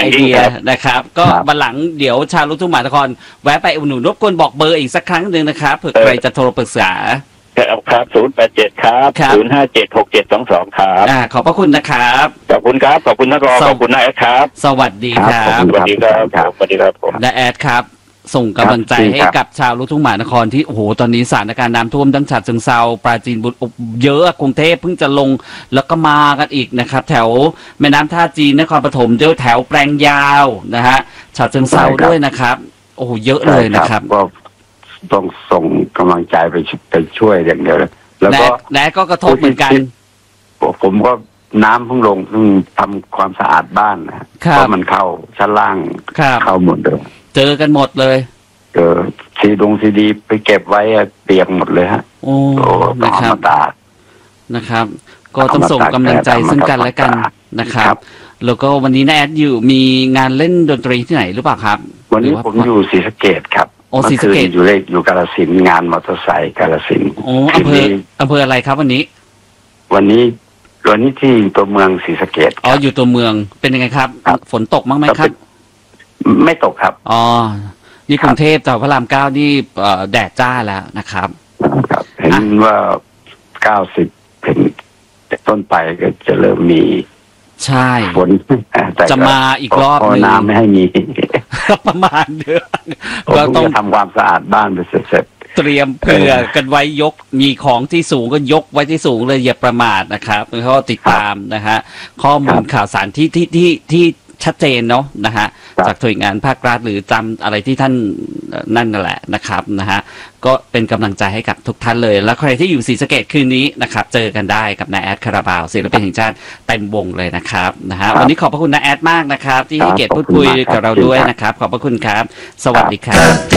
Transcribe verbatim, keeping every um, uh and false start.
ไอเดียนะครับก็บันหลังเดี๋ยวชาวลูกทุ่งมหานครแวะไปอุดหนุนรบกวนบอกเบอร์อีกสักครั้งหนึ่งนะครับเผื่อใครจะโทรปรึกษาครับครับศูนย์แปดเจ็ดครับศูนย์ห้าเจ็ดหกเจ็ดสองสองครับอ่าขอบพระคุณนะครับขอบคุณครับขอบคุณนักร้องขอบคุณนายแอดครับสวัสดีครับสวัสดีครับสวัสดีครับผมนายแอดครับส่งกำลังใจให้กับชาวลูกทุ่งมหานครที่โอ้โหตอนนี้สถานการณ์น้ำท่วมทั้งฉะเชิงเทราปราจีนบุรีเยอะกรุงเทพเพิ่งจะลงแล้วก็มากันอีกนะครับแถวแม่น้ำท่าจีนนครปฐมเจอแถวแปลงยาวนะฮะฉะเชิงเทราด้วยนะครับโอ้โหเยอะเลยนะครับก็ต้องส่งกำลังใจไปไปช่วยอย่างเดียวแล้วก็แน่ก็กระทบเหมือนกันผมก็น้ำเพิ่งลงเพิ่งทำความสะอาดบ้านนะเพราะมันเข้าชั้นล่างเข้าหมดเลยเจอกันหมดเลยเจอซีดงซีดีไปเก็บไว้เปียกหมดเลยฮะโอ้นะครับนะครับก็ต้องส่งกำลังใจซึ่งกันและกันนะครับแล้วก็วันนี้นายแอดอยู่มีงานเล่นดนตรีที่ไหนหรือเปล่าครับวันนี้ผมอยู่ศรีสะเกษครับโอ้ศรีสะเกษอยู่เลขอยู่กาฬสินธุ์งานมอเตอร์ไซค์กาฬสินธุ์โอ้อำเภออำเภออะไรครับวันนี้วันนี้วันนี้ที่ตัวเมืองศรีสะเกษอ๋ออยู่ตัวเมืองเป็นยังไงครับฝนตกมั้งไหมครับไม่ตกครับอ๋อนี่กรุงเทพแต่พระรามเก้านี่แดดจ้าแล้วนะครับครับเห็นว่าเก้าสิบเป็นต้นไปก็จะเริ่มมีใช่ฝนจะมาอีกรอบนึงน้ำไม่ให้มีประมาณเดือนเราต้องทำความสะอาดบ้านไปเสร็จเตรียมเผื่อกันไว้ยกมีของที่สูงก็ยกไว้ที่สูงเลยอย่าประมาทนะครับแล้วก็ติดตามนะฮะข้อมูลข่าวสารที่ที่ที่ที่ชัดเจนเนาะนะฮะจากหน่วยงานภาครัฐหรือจำอะไรที่ท่านนั่นนั่นแหละนะครับนะฮะก็เป็นกำลังใจให้กับทุกท่านเลยแล้วใครที่อยู่ศรีสะเกษคืนนี้นะครับเจอกันได้กับนายแอดคาราบาวศิลปินแห่งชาติเต็มวงเลยนะครับนะฮะวันนี้ขอบพระคุณนายแอดมากนะครับที่ให้เกียรติพูดคุยกับเราด้วยนะครับขอบพระคุณครับสวัสดีครับ